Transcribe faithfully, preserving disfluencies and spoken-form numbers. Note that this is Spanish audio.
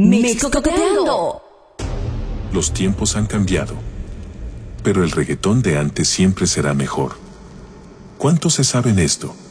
Mix Cocoteando. Los tiempos han cambiado, pero el reggaetón de antes siempre será mejor. ¿Cuántos se saben esto?